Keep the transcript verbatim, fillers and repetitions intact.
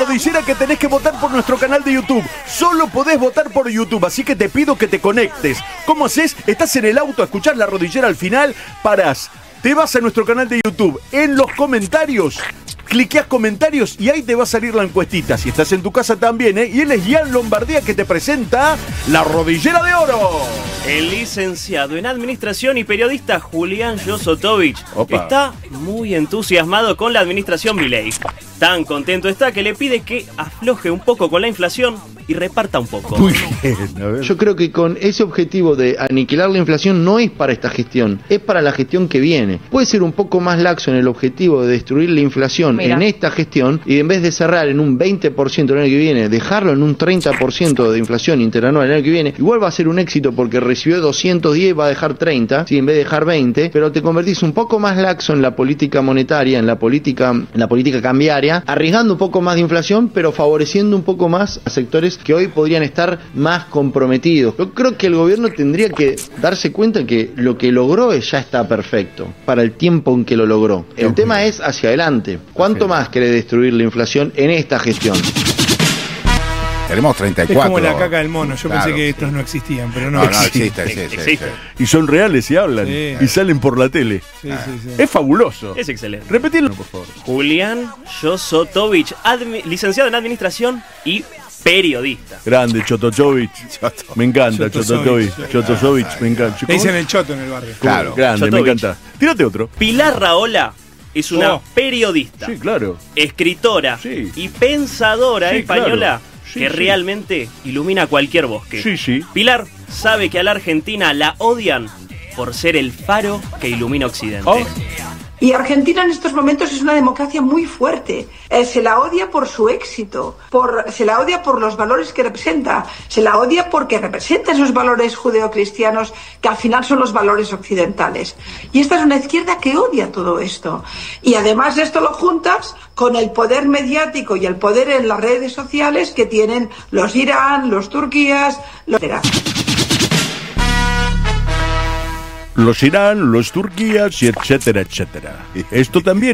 rodillera que tenés que votar por nuestro canal de YouTube. Solo podés votar por YouTube, así que te pido que te conectes. ¿Cómo haces? Estás en el auto a escuchar la rodillera al final, parás, te vas a nuestro canal de YouTube, en los comentarios, cliqueás comentarios y ahí te va a salir la encuestita. Si estás en tu casa también, ¿eh? Y él es Ian Lombardía que te presenta la rodillera de oro. El licenciado en Administración y periodista Julián Yosotovich está muy entusiasmado con la administración Milei. Tan contento está que le pide que afloje un poco con la inflación y reparta un poco. Muy bien, a ver. Yo creo que con ese objetivo de aniquilar la inflación no es para esta gestión, es para la gestión que viene. Puede ser un poco más laxo en el objetivo de destruir la inflación Mira. en esta gestión y en vez de cerrar en un veinte por ciento el año que viene, dejarlo en un treinta por ciento de inflación interanual el año que viene, igual va a ser un éxito porque recibió doscientos diez, va a dejar treinta, ¿sí? En vez de dejar veinte, pero te convertís un poco más laxo en la política monetaria, en la política, en la política cambiaria, arriesgando un poco más de inflación, pero favoreciendo un poco más a sectores que hoy podrían estar más comprometidos. Yo creo que el gobierno tendría que darse cuenta que lo que logró ya está perfecto, para el tiempo en que lo logró. El tema es hacia adelante. ¿Cuánto más quiere destruir la inflación en esta gestión? Tenemos treinta y cuatro. Es como la caca del mono. Yo claro, pensé que sí. estos no existían, pero no, no, no existe, existe, existe. Y son reales y hablan. Sí. Y salen por la tele. Sí, sí, sí. Es fabuloso. Es excelente. Repetilo, por favor. Julián Yosotovich, admi- licenciado en Administración y periodista. Grande, Chototovich. Choto. Me encanta, Chototovich. Chototovich. Chototovich, me encanta. Le dicen el choto en el barrio. Claro. Grande, Chotovich. me encanta. Tírate otro. Pilar Rahola es una Oh. periodista, Sí, claro. escritora Sí. y pensadora Sí, española claro. Sí, que sí. realmente ilumina cualquier bosque. Sí, sí. Pilar sabe que a la Argentina la odian por ser el faro que ilumina Occidente. Oh. Y Argentina en estos momentos es una democracia muy fuerte. Eh, se la odia por su éxito, por, se la odia por los valores que representa, se la odia porque representa esos valores judeocristianos que al final son los valores occidentales. Y esta es una izquierda que odia todo esto. Y además esto lo juntas con el poder mediático y el poder en las redes sociales que tienen los Irán, los Turquías, los... Los Irán, los Turquías y etcétera, etcétera. Esto también